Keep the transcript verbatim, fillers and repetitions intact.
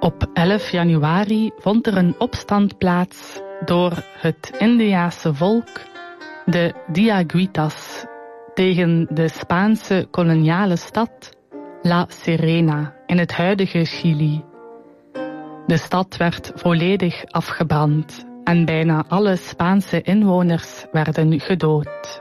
Op elf januari vond er een opstand plaats door het Indiase volk, de Diaguitas, tegen de Spaanse koloniale stad La Serena in het huidige Chili. De stad werd volledig afgebrand en bijna alle Spaanse inwoners werden gedood.